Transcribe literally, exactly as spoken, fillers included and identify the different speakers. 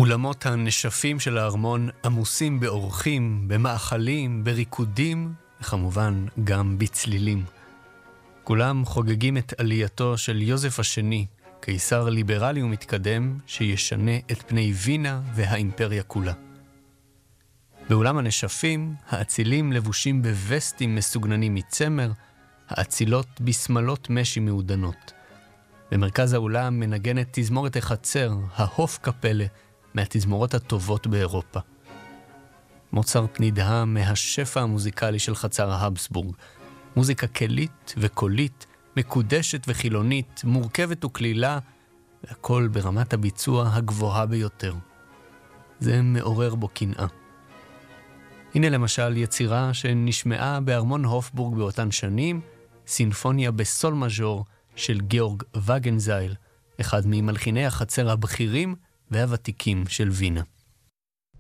Speaker 1: אולמות הנשפים של הארמון עמוסים באורחים, במאכלים, בריקודים, וכמובן גם בצלילים. כולם חוגגים את עלייתו של יוזף השני, קיסר ליברלי ומתקדם שישנה את פני וינה והאימפריה כולה. באולם הנשפים, האצילים לבושים בווסטים מסוגננים מצמר, האצילות בסמלות משי מעודנות. במרכז האולם מנגנת תזמורת החצר, ההוף קפלה, מהתזמורות הטובות באירופה. מוצרט נדהם מהשפע המוזיקלי של חצר ההבסבורג. מוזיקה כלית וקולית, מקודשת וחילונית, מורכבת וכלילה, והכל ברמת הביצוע הגבוהה ביותר. זה מעורר בו קנאה. הנה למשל יצירה שנשמעה בארמון הופבורג באותן שנים, סינפוניה בסול מז'ור של גיאורג וגנזייל, אחד ממלחיני החצר הבכירים והוותיקים של וינה.